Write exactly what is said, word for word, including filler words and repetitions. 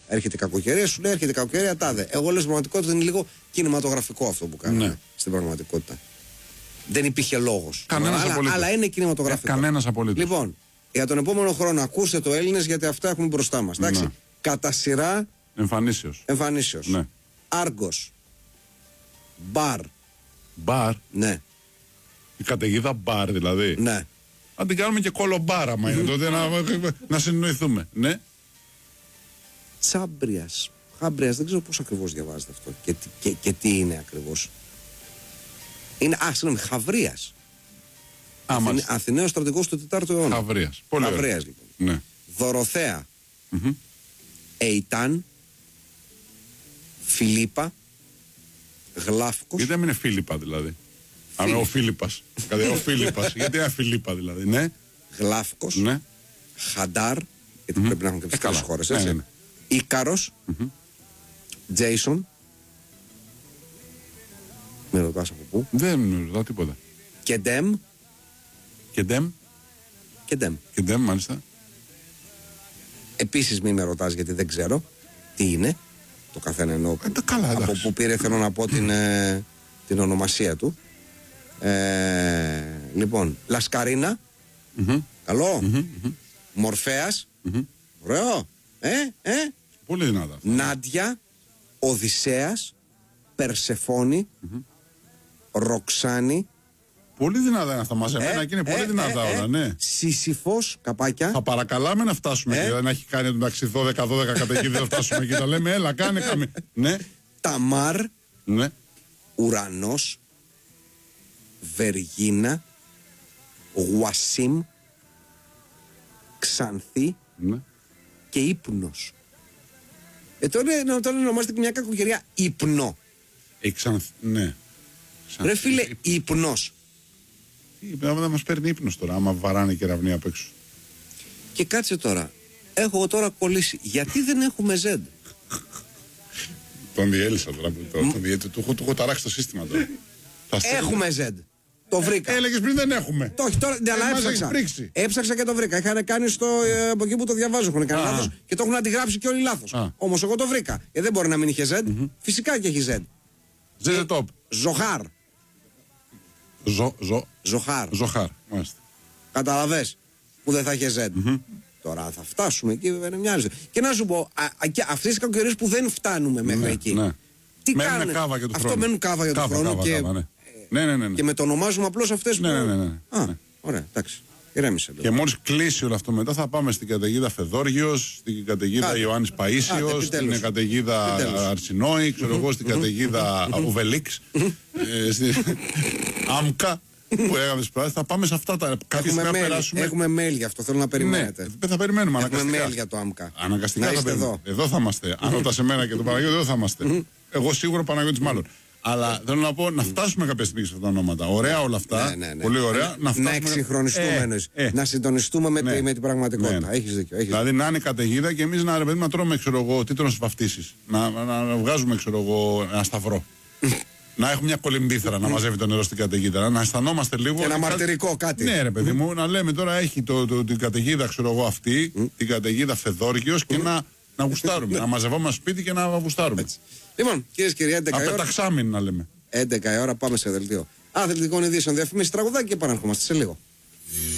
έρχεται η κακοκαιρία, σου λέει έρχεται η κακοκαιρία, τάδε. Εγώ λέω στην πραγματικότητα είναι λίγο κινηματογραφικό αυτό που κάναμε. Ναι. Στην πραγματικότητα. Δεν υπήρχε λόγος. Αλλά, αλλά είναι κινηματογραφικό. Ε, Κανένας απολύτως. Λοιπόν, για τον επόμενο χρόνο ακούστε το Έλληνες γιατί αυτά έχουμε μπροστά μας. Εντάξει. Ναι. Κατά σειρά εμφανίσεως. Εμφανίσεως. Ναι. Άργος. Μπαρ. Μπαρ. Ναι. Η καταιγίδα μπαρ δηλαδή. Ναι. Αν την κάνουμε και κολομπάρα, μα είναι τότε να, να συνεννοηθούμε. Ναι. Τσάμπριας. Χάμπριας, δεν ξέρω πώς ακριβώς διαβάζετε αυτό και, και, και τι είναι ακριβώς. Είναι, α, συγγνώμη, Χαβρίας. Αθηνε, Αθηναίος στρατηγός του τετάρτου αιώνα. Χαβρίας. Πολύ Χαβρίας, λοιπόν. Ναι. Δωροθέα. Mm-hmm. Εϊτάν. Φιλίππα. Γλάφκος. Γιατί δεν είναι Φίλιππα δηλαδή. Αν είναι ο Φίλιππας. Ο Φίλιππας. Γιατί είναι Φιλίππα δηλαδή. Ναι. Γλάφκος. Ναι. Χαντάρ. Γιατί mm-hmm. πρέπει να έχουν και τις τρεις χώρες. Έτσι. Ναι, ναι. Ίκαρος. Mm-hmm. Τζέισον. Με ρωτάς από πού. Δεν με ρωτάω τίποτα. Κεντέμ. Κεντέμ. Κεντέμ. Κεντέμ, μάλιστα. Επίσης μην με ρωτάς γιατί δεν ξέρω τι είναι. Το καθένα εννοώ. Ε, καλά, από που πήρε θέλω να πω την, ε, την ονομασία του. Ε, λοιπόν, Λασκαρίνα. Mm-hmm. Καλό. Mm-hmm, mm-hmm. Μορφέας. Mm-hmm. Ωραίο. Ε, ε. Πολύ δυνατά. Νάντια. Οδυσσέας. Περσεφόνη. Mm-hmm. Ροξάνη. Πολύ δυνατά είναι αυτά μαζεμένα ε, και είναι ε, πολύ ε, δυνατά ε, όλα, ναι. Σύσυφος, καπάκια. Θα παρακαλάμε να φτάσουμε ε. εκεί. Δεν έχει κάνει εντάξει δώδεκα δώδεκα καταιγίδες να φτάσουμε εκεί. Τα λέμε, έλα, κάνε, κάνε. Ναι. Ταμάρ. Ναι. Ουρανός. Βεργίνα. Γουασίμ. Ξανθή. Ναι. Και ύπνος. Ε, τώρα να το ονομάζεται μια κακοκαιρία ύπνο. Ε, ξανθ... Ναι. Ρε φίλε, ύπνος. Δεν μας παίρνει ύπνος τώρα, άμα βαράνε κεραυνοί απ' έξω. Και κάτσε τώρα. Έχω τώρα κολλήσει. Γιατί δεν έχουμε ζεντ. Τον διέλυσα τώρα. Τον διέλυσα. Του έχω ταράξει το σύστημα τώρα. Έχουμε ζεντ. Το βρήκα. Έλεγες πριν δεν έχουμε. Το όχι τώρα. Αλλά έψαξα. Έψαξα και το βρήκα. Είχαν κάνει στο, ε, από εκεί που το διαβάζω. Έχουν κάνει λάθος και το έχουν αντιγράψει και όλοι λάθος. Όμως εγώ το βρήκα. Ε, δεν μπορεί να μην είχε ζεντ. Φυσικά και έχει ζεντ. Ζεντ top. Ζοχάρ. Ζω, ζω. Ζοχάρ. Ζοχάρ. Μάλιστα. Καταλαβες που δεν θα είχε ζεντ. Mm-hmm. Τώρα θα φτάσουμε εκεί, βέβαια είναι μια άλλη. Και να σου πω, αυτές οι κακοκαιρίες που δεν φτάνουμε μέχρι ναι, εκεί. Ναι. Τι μένουν κάνουν. Κάβα για του Αυτό χρόνου. μένουν κάβα για του χρόνου. Κάβα, και, κάβα, ναι. Ναι, ναι, ναι, ναι. και με το ονομάζουμε απλώς αυτές που. Ναι, ναι, ναι, ναι. Α, ναι. ωραία, εντάξει. Ηρέμησε. Και μόλις κλείσει όλο αυτό μετά θα πάμε στην καταιγίδα Φεδόργιος, στην καταιγίδα Ιωάννης Παΐσιος, στην καταιγίδα Αρσινόη, ξέρω εγώ, στην καταιγίδα Οβελίξ, στην Άμκα που έγαμε στις πράξεις. Θα πάμε σε αυτά τα. Έχουμε mail, περάσουμε... έχουμε mail για αυτό, θέλω να περιμένετε. Ναι, θα περιμένουμε έχουμε αναγκαστικά. Έχουμε mail για το Άμκα. Αναγκαστικά θα περιμένουμε. Εδώ. εδώ θα είμαστε. Αν ρωτάς εμένα και τον Παναγιώτη, εδώ θα είμαστε. Εγώ σίγουρα Παναγιώτης μάλλον. Αλλά θέλω να πω να φτάσουμε κάποια στιγμή σε αυτά τα ονόματα. Ωραία όλα αυτά. Ναι, ναι, ναι. Πολύ ωραία. Να, να εξυγχρονιστούμε, ε, ε, να συντονιστούμε με, ναι, τη, με την πραγματικότητα. Ναι, ναι. Έχεις δίκιο. Έχεις δηλαδή δίκιο. Να είναι καταιγίδα και εμείς να, ρε, να τρώμε ξέρω εγώ, τίτλο βαφτίσεις. Να, να, να βγάζουμε ξέρω εγώ, ένα σταυρό. Να έχουμε μια κολυμβήθρα να μαζεύει το νερό στην καταιγίδα. Να αισθανόμαστε λίγο. Και ένα μαρτυρικό κάτι. Ναι, ρε παιδί μου, να λέμε τώρα έχει το, το, την καταιγίδα ξέρω εγώ αυτή, την καταιγίδα Φεδόργιος και να. Να γουστάρουμε, να μαζευόμαστε σπίτι και να γουστάρουμε. Έτσι. Λοιπόν, κυρίες και κύριοι, έντεκα η ώρα. Απεταξάμιν να λέμε. έντεκα η ώρα πάμε σε δελτίο αθλητικών ειδήσεων, διαφημίσεις, τραγουδάκι και επαναρχόμαστε σε λίγο.